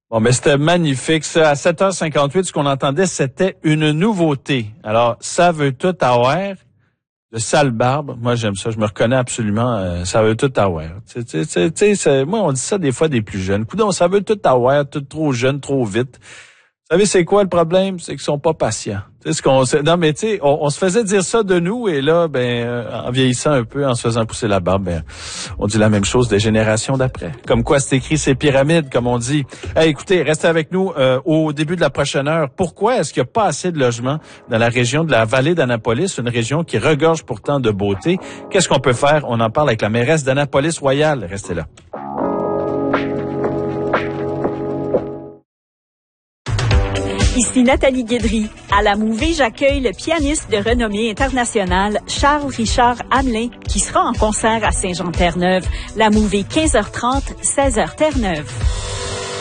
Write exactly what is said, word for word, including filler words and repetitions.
Bon, mais c'était magnifique, ça. À sept heures cinquante-huit, ce qu'on entendait, c'était une nouveauté. Alors, ça veut tout avoir. De sale barbe. Moi, j'aime ça. Je me reconnais absolument. Euh, ça veut tout avoir. Tu sais, tu sais, c'est, moi, on dit ça des fois des plus jeunes. Coudonc, ça veut tout avoir, tout trop jeune, trop vite. Vous savez, c'est quoi le problème? C'est qu'ils sont pas patients. Tu sais, ce qu'on, non, mais tu sais, on, on se faisait dire ça de nous, et là, ben, euh, en vieillissant un peu, en se faisant pousser la barbe, ben, on dit la même chose des générations d'après. Comme quoi, c'est écrit, c'est pyramide, comme on dit. Hey, écoutez, restez avec nous euh, au début de la prochaine heure. Pourquoi est-ce qu'il n'y a pas assez de logements dans la région de la vallée d'Annapolis, une région qui regorge pourtant de beauté? Qu'est-ce qu'on peut faire? On en parle avec la mairesse d'Annapolis-Royal. Restez là. Ici Nathalie Guédry. À la Mouvée, j'accueille le pianiste de renommée internationale Charles-Richard Hamelin qui sera en concert à Saint-Jean-Terre-Neuve. La Mouvée, quinze heures trente, seize heures Terre-Neuve.